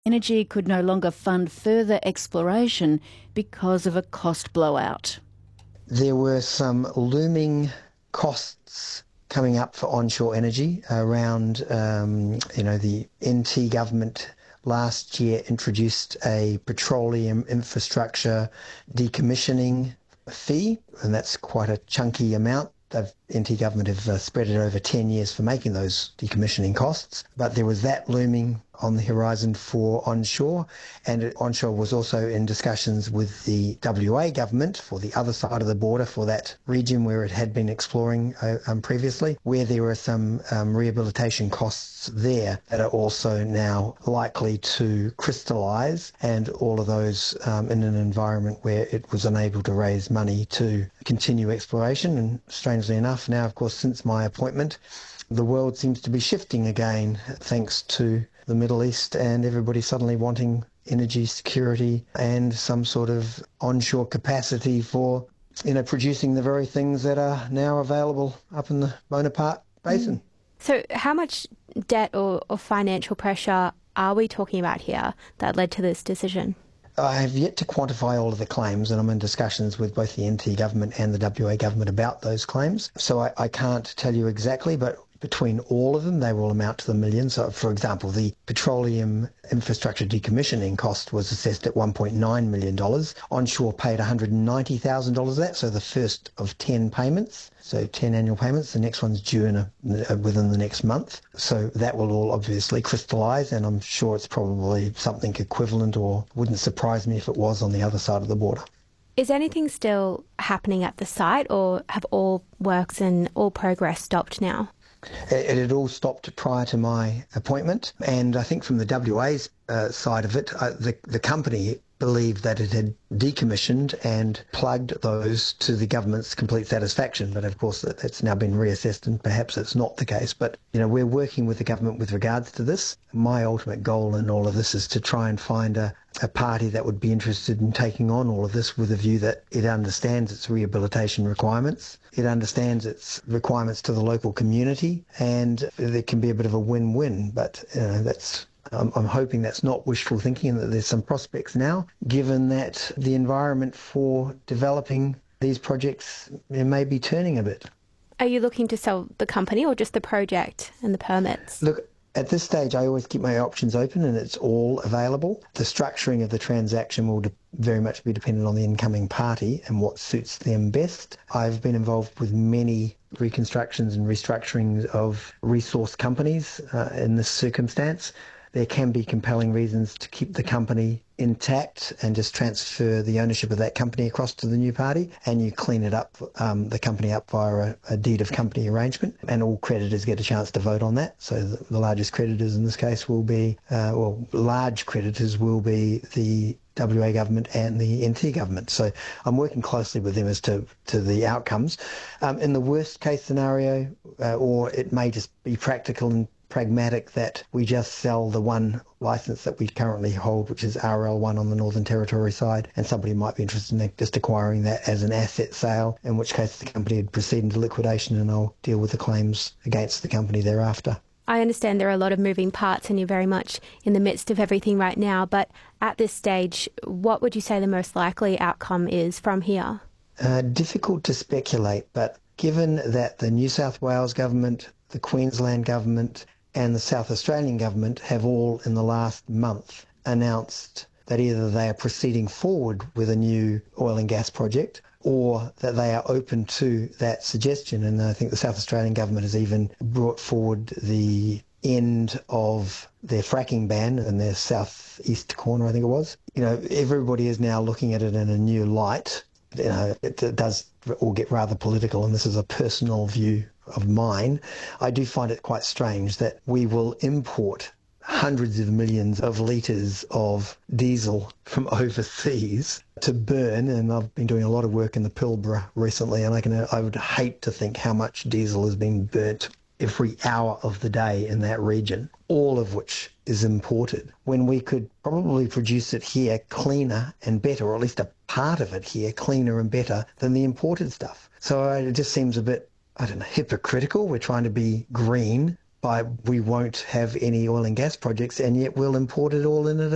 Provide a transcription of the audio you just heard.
Energy could no longer fund further exploration because of a cost blowout. There were some looming costs coming up for onshore energy around, the NT government last year introduced a petroleum infrastructure decommissioning fee, and that's quite a chunky amount. The NT government have spread it over 10 years for making those decommissioning costs, but there was that looming on the horizon for onshore, and onshore was also in discussions with the WA government for the other side of the border for that region where it had been exploring previously, where there were some rehabilitation costs there that are also now likely to crystallise, and all of those in an environment where it was unable to raise money to continue exploration. And strangely enough, now of course since my appointment, the world seems to be shifting again thanks to the Middle East and everybody suddenly wanting energy security and some sort of onshore capacity for, producing the very things that are now available up in the Bonaparte Basin. So how much debt or financial pressure are we talking about here that led to this decision? I have yet to quantify all of the claims, and I'm in discussions with both the NT government and the WA government about those claims. So I can't tell you exactly, but between all of them, they will amount to the millions. So, for example, the petroleum infrastructure decommissioning cost was assessed at $1.9 million. Onshore paid $190,000 of that, so the first of 10 payments. So 10 annual payments. The next one's due within the next month. So that will all obviously crystallise, and I'm sure it's probably something equivalent, or wouldn't surprise me if it was on the other side of the border. Is anything still happening at the site, or have all works and all progress stopped now? It had all stopped prior to my appointment, and I think from the WA's side of it, the company believed that it had decommissioned and plugged those to the government's complete satisfaction. But of course, that's now been reassessed, and perhaps it's not the case. But, we're working with the government with regards to this. My ultimate goal in all of this is to try and find a party that would be interested in taking on all of this with a view that it understands its rehabilitation requirements, it understands its requirements to the local community, and there can be a bit of a win-win. But I'm hoping that's not wishful thinking and that there's some prospects now, given that the environment for developing these projects may be turning a bit. Are you looking to sell the company or just the project and the permits? Look, at this stage, I always keep my options open, and it's all available. The structuring of the transaction will very much be dependent on the incoming party and what suits them best. I've been involved with many reconstructions and restructurings of resource companies in this circumstance. There can be compelling reasons to keep the company intact and just transfer the ownership of that company across to the new party, and you clean it up, the company up via a deed of company arrangement, and all creditors get a chance to vote on that. So the largest creditors in this case will be, large creditors will be the WA government and the NT government. So I'm working closely with them as to the outcomes. In the worst case scenario, or it may just be practical and pragmatic, that we just sell the one licence that we currently hold, which is RL1 on the Northern Territory side, and somebody might be interested in just acquiring that as an asset sale, in which case the company would proceed into liquidation and I'll deal with the claims against the company thereafter. I understand there are a lot of moving parts and you're very much in the midst of everything right now, but at this stage, what would you say the most likely outcome is from here? Difficult to speculate, but given that the New South Wales government, the Queensland government and the South Australian government have all in the last month announced that either they are proceeding forward with a new oil and gas project, or that they are open to that suggestion. And I think the South Australian government has even brought forward the end of their fracking ban in their southeast corner, I think it was. Everybody is now looking at it in a new light. It does all get rather political, and this is a personal view of mine. I do find it quite strange that we will import hundreds of millions of litres of diesel from overseas to burn, and I've been doing a lot of work in the Pilbara recently, and I would hate to think how much diesel is being burnt every hour of the day in that region, all of which is imported, when we could probably produce it here cleaner and better, or at least a part of it here cleaner and better than the imported stuff. So it just seems a bit, hypocritical. We're trying to be green, but we won't have any oil and gas projects, and yet we'll import it all in at